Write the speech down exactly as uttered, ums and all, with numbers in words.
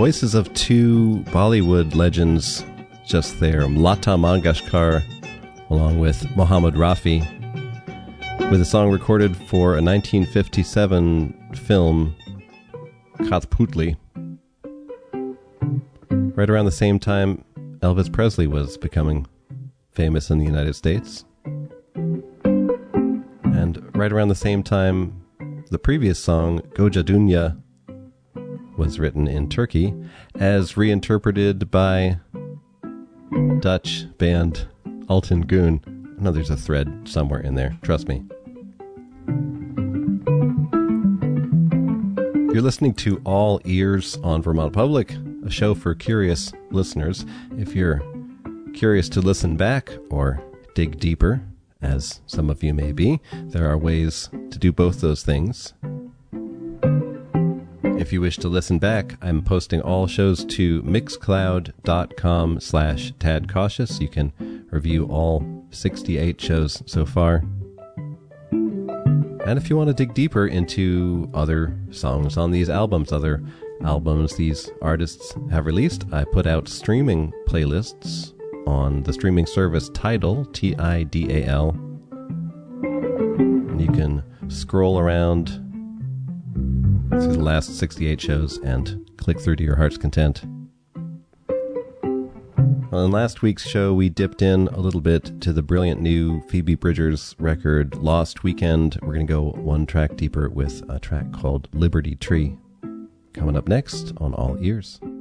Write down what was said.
voices of two Bollywood legends just there. Lata Mangeshkar along with Mohammed Rafi, with a song recorded for a nineteen fifty-seven film, Kathputli. Right around the same time, Elvis Presley was becoming famous in the United States. And right around the same time, the previous song, Goja Dunya, was written in Turkey, as reinterpreted by Dutch band Alten Goon. I know there's a thread somewhere in there, trust me. You're listening to All Ears on Vermont Public, a show for curious listeners. If you're curious to listen back or dig deeper, as some of you may be, there are ways to do both those things. If you wish to listen back, I'm posting all shows to mixcloud.com slash tadcautious. You can review all sixty-eight shows so far. And if you want to dig deeper into other songs on these albums, other albums these artists have released, I put out streaming playlists on the streaming service Tidal, T I D A L. And you can scroll around through the last sixty-eight shows and click through to your heart's content. Well, in last week's show, we dipped in a little bit to the brilliant new Phoebe Bridgers record, Lost Weekend. We're going to go one track deeper with a track called Liberty Tree. Coming up next on All Ears.